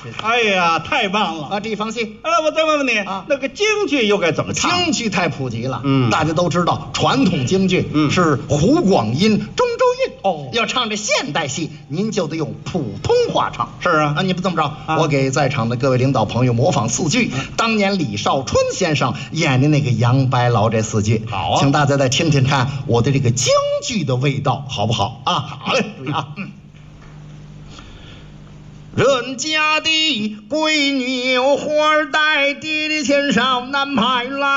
哎呀，太棒了！ 啊，地方戏。 我再问问你啊， 那个京剧又该怎么唱？ 京剧太普及了， 嗯大家都知道，传统京剧是胡广音、中州韵。 哦要唱这现代戏，您就得用普通话唱。 是啊你不这么着，我给在场的各位领导朋友模仿4句，当年李少春先生演的那个杨白劳这4句。 好啊请大家再听听看我的这个京剧的味道，好不好啊？好嘞，注意啊。人家的闺女有花带，爹爹牵上南派来。